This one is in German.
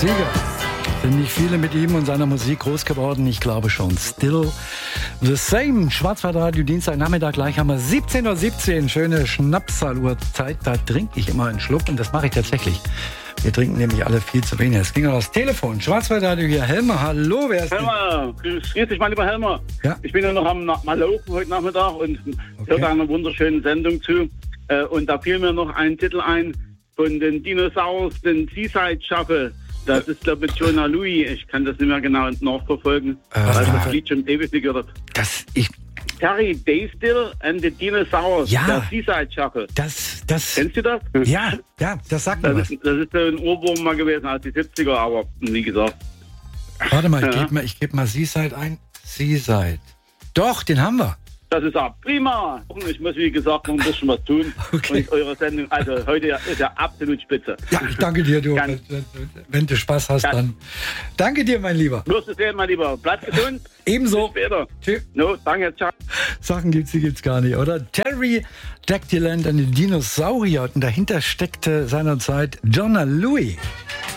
Seeger. Sind nicht viele mit ihm und seiner Musik groß geworden? Ich glaube schon. Still the same. Schwarzwaldradio, Dienstagnachmittag, gleich haben wir 17:17 Uhr. Schöne Schnapsaluhrzeit. Da trinke ich immer einen Schluck und das mache ich tatsächlich. Wir trinken nämlich alle viel zu wenig. Es ging auch das Telefon. Schwarzwaldradio hier. Helmer, hallo, wer ist Helmer, grüß dich, mein lieber Helmer. Ja? Ich bin ja noch am Malochen heute Nachmittag und hörte einer wunderschönen Sendung zu. Und da fiel mir noch ein Titel ein von den Dinosauriers, den Seaside Shuffle. Das ist, glaube ich, Jonah Louis. Ich kann das nicht mehr genau nachverfolgen, weil ich das Lied schon ewig nicht gehört habe. Terry Daystill and the Dinosaurs, ja, der Seaside Shuffle. Das. Kennst du das? Ja, das sagt mir was. Das ist ein Ohrwurm mal gewesen aus die 70er, aber wie gesagt. Warte mal, ich gebe mal Seaside ein. Seaside. Doch, den haben wir. Das ist auch prima. Ich muss, wie gesagt, noch ein bisschen was tun. Okay. Und eure Sendung, also heute ist ja absolut spitze. Ja, ich danke dir, du. Wenn du Spaß hast, dann. Danke dir, mein Lieber. Wirst du sehen, mein Lieber. Bleib gesund. Ebenso. Bis später. Tschüss. No, danke, ciao. Sachen die gibt's gar nicht, oder? Terry Dactyland and the Dinosaurier. Und dahinter steckte seinerzeit Jonah Louis.